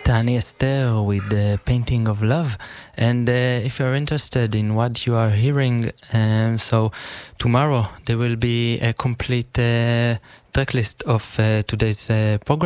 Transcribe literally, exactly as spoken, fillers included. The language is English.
Tani Esther with the Painting of Love. And uh, if you're interested in what you are hearing, um, so tomorrow there will be a complete uh, tracklist of uh, today's uh, program.